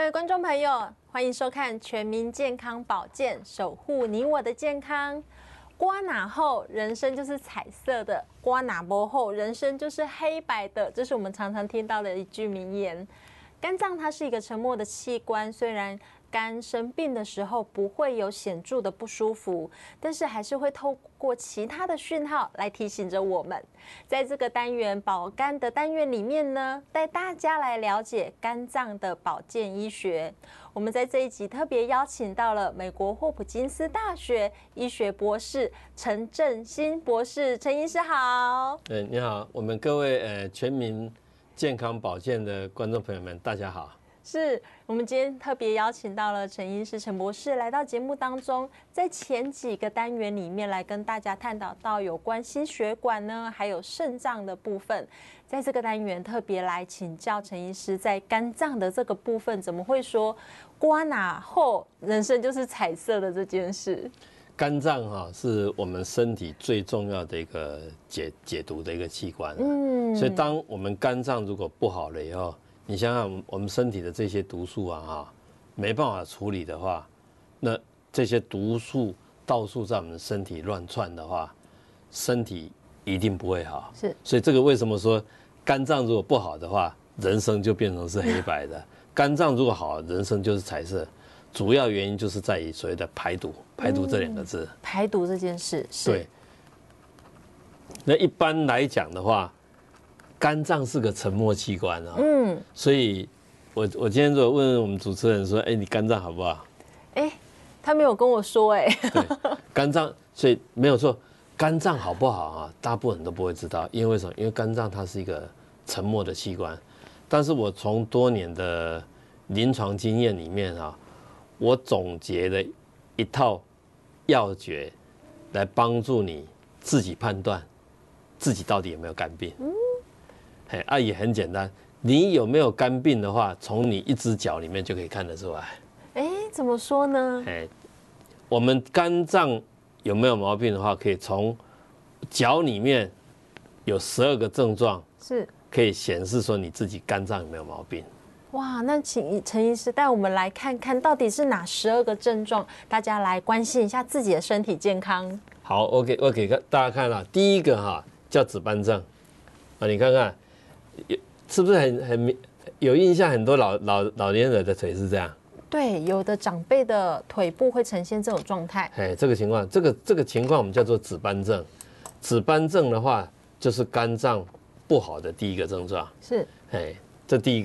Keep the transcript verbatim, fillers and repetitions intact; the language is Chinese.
位观众朋友，欢迎收看《全民健康保健》，守护你我的健康。刮哪后，人生就是彩色的；刮哪波后，人生就是黑白的。这是我们常常听到的一句名言。肝脏它是一个沉默的器官，虽然肝生病的时候不会有显著的不舒服，但是还是会透过其他的讯号来提醒着我们。在这个单元保肝的单元里面呢，带大家来了解肝脏的保健医学。我们在这一集特别邀请到了美国霍普金斯大学医学博士陈正兴博士，陈医师好。 对，你好，我们各位呃全民健康保健的观众朋友们，大家好。 是我们今天特别邀请到了陈医师、陈博士来到节目当中，在前几个单元里面来跟大家探讨到有关心血管呢，还有肾脏的部分。在这个单元特别来请教陈医师，在肝脏的这个部分，怎么会说刮哪后人生就是彩色的这件事？ 肝脏哈、啊、是我们身体最重要的一个解解毒的一个器官、啊，嗯，所以当我们肝脏如果不好了以后，你想想我们身体的这些毒素啊哈，没办法处理的话，那这些毒素到处在我们身体乱窜的话，身体一定不会好。 是， 所以这个为什么说肝脏如果不好的话，人生就变成是黑白的；肝脏如果好，人生就是彩色。主要原因就是在于所谓的排毒，排毒这两个字。 嗯、排毒这件事是。 对。那一般来讲的话，肝脏是个沉默器官啊。嗯。所以我我今天如果问我们主持人说，哎、欸，你肝脏好不好？ 哎、欸，他没有跟我说、欸，哎。 对，肝脏，所以没有错，肝脏好不好啊？大部分人都不会知道，因为为什么？因为肝脏它是一个沉默的器官。但是我从多年的临床经验里面啊。我总结了一套要诀，来帮助你自己判断自己到底有没有肝病。嗯，哎，啊也很简单，你有没有肝病的话，从你一只脚里面就可以看得出来。 哎，怎么说呢？ 哎，我们肝脏有没有毛病的话，可以从脚里面有十二个症状，是可以显示说你自己肝脏有没有毛病。 哇，那请陈医师带我们来看看到底是哪十二个症状，大家来关心一下自己的身体健康。 好 ，OK， 我给大家看了，第一个哈叫紫斑症啊，你看看，是不是很很有印象？很多老老老年人的腿是这样。 对，有的长辈的腿部会呈现这种状态。 哎，这个情况，这个这个情况我们叫做紫斑症。紫斑症的话，就是肝脏不好的第一个症状。 是， 哎，这第一个。